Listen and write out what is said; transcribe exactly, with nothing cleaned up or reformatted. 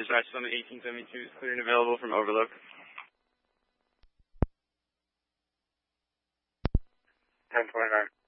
Dispatch Summit eighteen seventy-two is clear and available from Overlook. ten twenty-nine.